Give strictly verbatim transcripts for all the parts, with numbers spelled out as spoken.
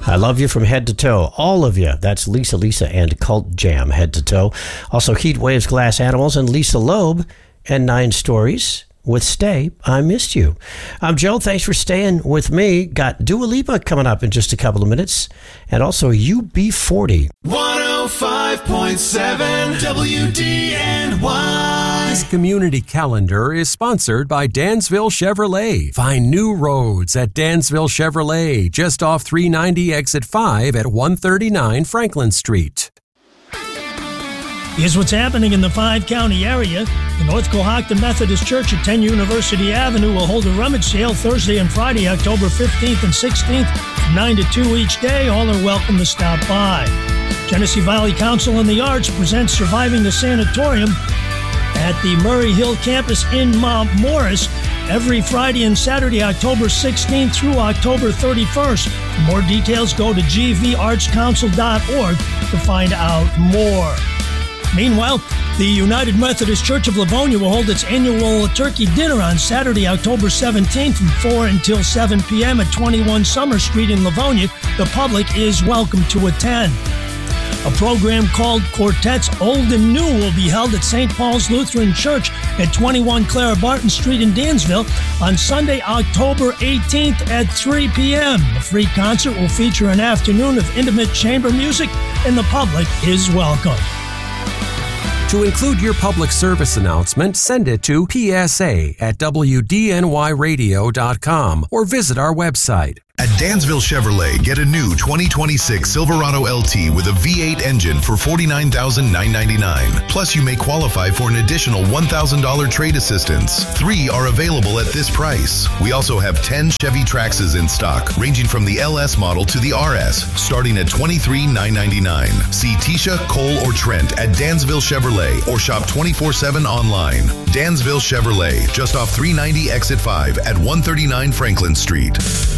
I love you from head to toe. All of you. That's Lisa Lisa and Cult Jam, head to toe. Also, Heat Waves, Glass Animals, and Lisa Loeb and Nine Stories with Stay, I Missed You. I'm Joe. Thanks for staying with me. Got Dua Lipa coming up in just a couple of minutes. And also U B forty. one oh five point seven W D N Y. This community calendar is sponsored by Dansville Chevrolet. Find new roads at Dansville Chevrolet, just off three ninety exit five at one thirty-nine Franklin Street. Here's what's happening in the five-county area. The North Cohocton Methodist Church at ten University Avenue will hold a rummage sale Thursday and Friday, October fifteenth and sixteenth, from nine to two each day. All are welcome to stop by. Genesee Valley Council on the Arts presents Surviving the Sanatorium at the Murray Hill campus in Mount Morris every Friday and Saturday, October sixteenth through October thirty-first. For more details, go to g v arts council dot org to find out more. Meanwhile, the United Methodist Church of Livonia will hold its annual turkey dinner on Saturday, October seventeenth from four until seven p.m. at twenty-one Summer Street in Livonia. The public is welcome to attend. A program called Quartets Old and New will be held at Saint Paul's Lutheran Church at twenty-one Clara Barton Street in Dansville on Sunday, October eighteenth at three p.m. The free concert will feature an afternoon of intimate chamber music, and the public is welcome. To include your public service announcement, send it to P S A at W D N Y radio dot com or visit our website. At Dansville Chevrolet, get a new twenty twenty-six Silverado L T with a V eight engine for forty-nine thousand nine hundred ninety-nine dollars. Plus, you may qualify for an additional one thousand dollars trade assistance. Three are available at this price. We also have ten Chevy Traxxas in stock, ranging from the L S model to the R S, starting at twenty-three thousand nine hundred ninety-nine dollars. See Tisha, Cole, or Trent at Dansville Chevrolet or shop twenty-four seven online. Dansville Chevrolet, just off three ninety exit five at one thirty-nine Franklin Street.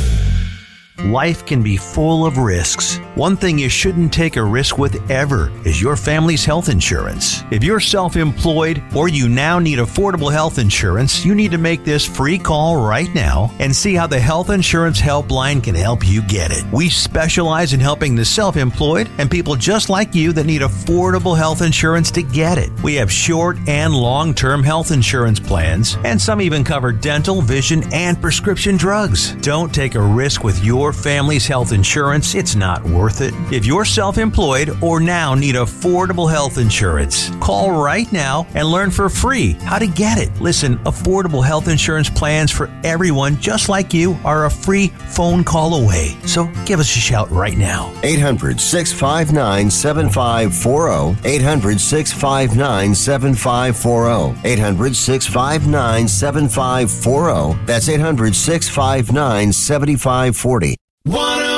Life can be full of risks. One thing you shouldn't take a risk with ever is your family's health insurance. If you're self-employed or you now need affordable health insurance, you need to make this free call right now and see how the Health Insurance Helpline can help you get it. We specialize in helping the self-employed and people just like you that need affordable health insurance to get it. We have short and long-term health insurance plans, and some even cover dental, vision, and prescription drugs. Don't take a risk with your family's health insurance. It's not worth it. If you're self-employed or now need affordable health insurance, call right now and learn for free how to get it. Listen, affordable health insurance plans for everyone just like you are a free phone call away. So give us a shout right now. eight hundred, six five nine, seven five four zero. eight hundred, six five nine, seven five four zero. eight hundred, six five nine, seven five four zero. That's eight hundred, six five nine, seven five four zero. one